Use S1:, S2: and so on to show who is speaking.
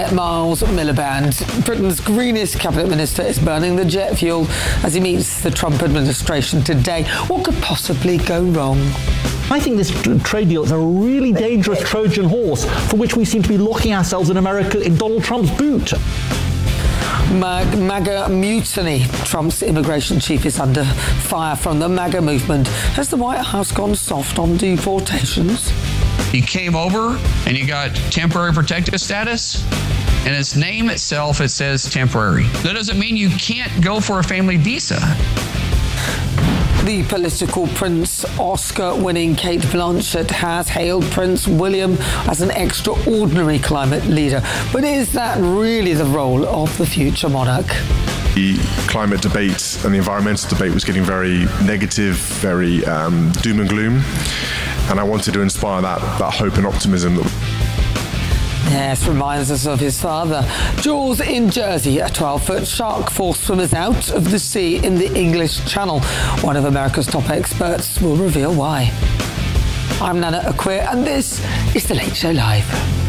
S1: Met Miles Miliband. Britain's greenest cabinet minister is burning the jet fuel as he meets the Trump administration today. What could possibly go wrong?
S2: I think this trade deal is a really dangerous Trojan horse for which we seem to be locking ourselves in America in Donald Trump's boot.
S1: MAGA mutiny. Trump's immigration chief is under fire from the MAGA movement. Has the White House gone soft on deportations?
S3: You came over and you got temporary protected status. In its name itself, it says temporary. That doesn't mean you can't go for a family visa.
S1: The political Prince Oscar-winning Cate Blanchett has hailed Prince William as an extraordinary climate leader. But is that really the role of the future monarch?
S4: The climate debate and the environmental debate was getting very negative, very doom and gloom. And I wanted to inspire that hope and optimism.
S1: Yes, reminds us of his father. Jaws in Jersey, a 12-foot shark forced swimmers out of the sea in the English Channel. One of America's top experts will reveal why. I'm Nana Akua, and this is The Late Show Live.